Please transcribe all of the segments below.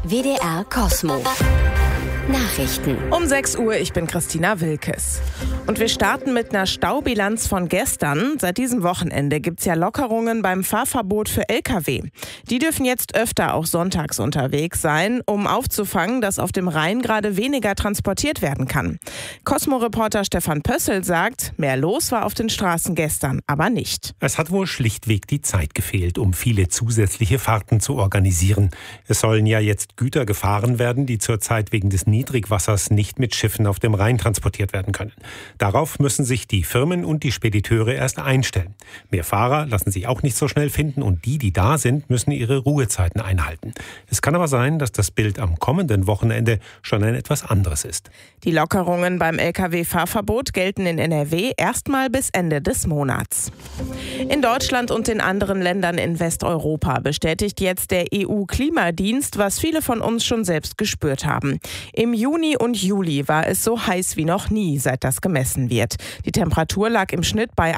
WDR Cosmo. Nachrichten. Um 6 Uhr, ich bin Christina Wilkes. Und wir starten mit einer Staubilanz von gestern. Seit diesem Wochenende gibt's ja Lockerungen beim Fahrverbot für Lkw. Die dürfen jetzt öfter auch sonntags unterwegs sein, um aufzufangen, dass auf dem Rhein gerade weniger transportiert werden kann. Cosmo-Reporter Stefan Pössl sagt, mehr los war auf den Straßen gestern, aber nicht. Es hat wohl schlichtweg die Zeit gefehlt, um viele zusätzliche Fahrten zu organisieren. Es sollen ja jetzt Güter gefahren werden, die zurzeit wegen des Niedrigwassers nicht mit Schiffen auf dem Rhein transportiert werden können. Darauf müssen sich die Firmen und die Spediteure erst einstellen. Mehr Fahrer lassen sich auch nicht so schnell finden und die da sind, müssen ihre Ruhezeiten einhalten. Es kann aber sein, dass das Bild am kommenden Wochenende schon ein etwas anderes ist. Die Lockerungen beim Lkw-Fahrverbot gelten in NRW erstmal bis Ende des Monats. In Deutschland und in anderen Ländern in Westeuropa bestätigt jetzt der EU-Klimadienst, was viele von uns schon selbst gespürt haben. Im Juni und Juli war es so heiß wie noch nie, seit das gemessen wird. Die Temperatur lag im Schnitt bei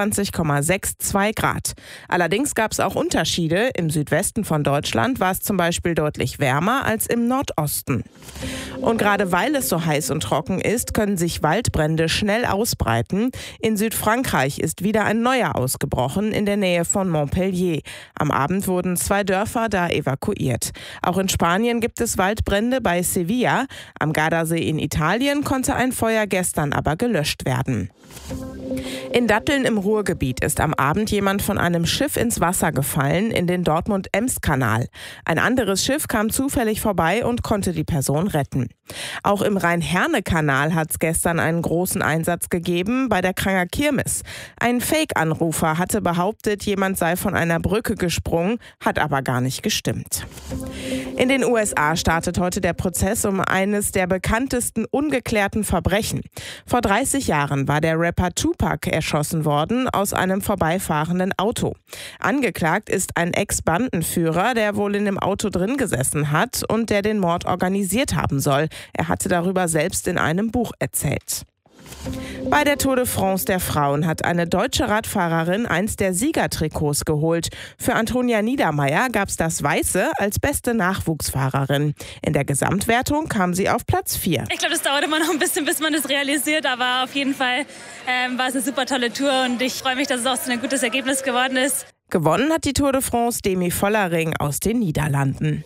21,62 Grad. Allerdings gab es auch Unterschiede. Im Südwesten von Deutschland war es zum Beispiel deutlich wärmer als im Nordosten. Und gerade weil es so heiß und trocken ist, können sich Waldbrände schnell ausbreiten. In Südfrankreich ist wieder ein neuer ausgebrochen in der Nähe von Montpellier. Am Abend wurden 2 Dörfer da evakuiert. Auch in Spanien gibt es Waldbrände bei Sevilla. Am Gardasee in Italien konnte ein Feuer gestern aber gelöscht werden. In Datteln im Ruhrgebiet ist am Abend jemand von einem Schiff ins Wasser gefallen in den Dortmund-Ems-Kanal. Ein anderes Schiff kam zufällig vorbei und konnte die Person retten. Auch im Rhein-Herne-Kanal hat es gestern einen großen Einsatz gegeben bei der Kranger Kirmes. Ein Fake-Anrufer hatte behauptet, jemand sei von einer Brücke gesprungen, hat aber gar nicht gestimmt. In den USA startet heute der Prozess um eines der bekanntesten ungeklärten Verbrechen. Vor 30 Jahren war der Rapper Tupac erschossen worden aus einem vorbeifahrenden Auto. Angeklagt ist ein Ex-Bandenführer, der wohl in dem Auto drin gesessen hat und der den Mord organisiert haben soll. Er hatte darüber selbst in einem Buch erzählt. Bei der Tour de France der Frauen hat eine deutsche Radfahrerin eins der Siegertrikots geholt. Für Antonia Niedermeier gab es das Weiße als beste Nachwuchsfahrerin. In der Gesamtwertung kam sie auf Platz 4. Ich glaube, das dauert immer noch ein bisschen, bis man das realisiert, aber auf jeden Fall war es eine super tolle Tour und ich freue mich, dass es auch so ein gutes Ergebnis geworden ist. Gewonnen hat die Tour de France Demi Vollering aus den Niederlanden.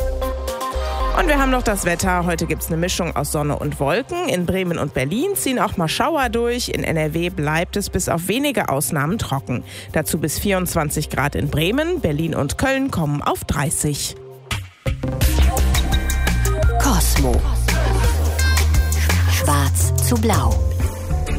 Und wir haben noch das Wetter. Heute gibt es eine Mischung aus Sonne und Wolken. In Bremen und Berlin ziehen auch mal Schauer durch. In NRW bleibt es bis auf wenige Ausnahmen trocken. Dazu bis 24 Grad in Bremen. Berlin und Köln kommen auf 30. Cosmo. Schwarz zu blau.